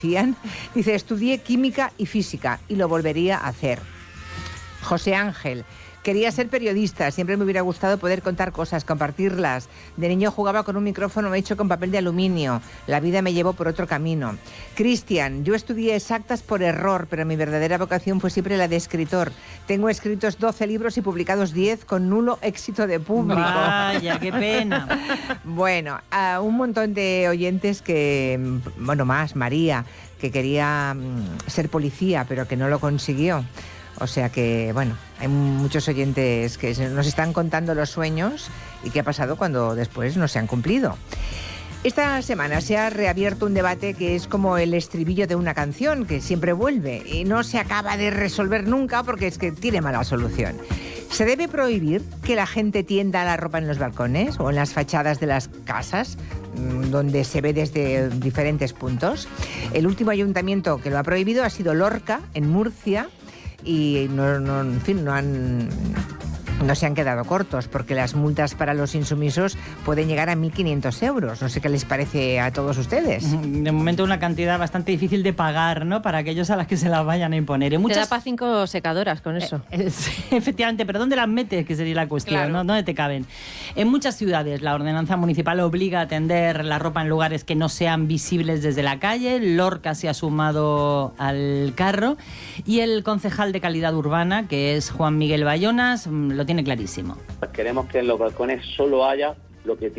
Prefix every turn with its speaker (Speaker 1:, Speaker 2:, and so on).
Speaker 1: Dice, estudié química y física y lo volvería a hacer. José Ángel, quería ser periodista, siempre me hubiera gustado poder contar cosas, compartirlas. De niño jugaba con un micrófono hecho con papel de aluminio. La vida me llevó por otro camino. Cristian, yo estudié exactas por error, pero mi verdadera vocación fue siempre la de escritor. Tengo escritos 12 libros y publicados 10 con nulo éxito de público.
Speaker 2: Vaya, qué pena.
Speaker 1: Bueno, a un montón de oyentes que, bueno, más, María, que quería ser policía, pero que no lo consiguió. O sea que, bueno, hay muchos oyentes que nos están contando los sueños y qué ha pasado cuando después no se han cumplido. Esta semana se ha reabierto un debate que es como el estribillo de una canción, que siempre vuelve y no se acaba de resolver nunca porque es que tiene mala solución. ¿Se debe prohibir que la gente tienda la ropa en los balcones o en las fachadas de las casas, donde se ve desde diferentes puntos? El último ayuntamiento que lo ha prohibido ha sido Lorca, en Murcia, y no se han quedado cortos, porque las multas para los insumisos pueden llegar a 1.500 euros. No sé qué les parece a todos ustedes.
Speaker 2: De momento una cantidad bastante difícil de pagar, ¿no? Para aquellos a las que se las vayan a imponer.
Speaker 3: Te da para 5 secadoras con eso.
Speaker 2: Efectivamente, pero ¿dónde las metes? Que sería la cuestión,
Speaker 3: claro,
Speaker 2: ¿no? ¿Dónde te caben? En muchas ciudades la ordenanza municipal obliga a tender la ropa en lugares que no sean visibles desde la calle. Lorca se ha sumado al carro y el concejal de Calidad Urbana, que es Juan Miguel Bayonas, lo tiene clarísimo.
Speaker 4: Queremos que en los balcones solo haya lo que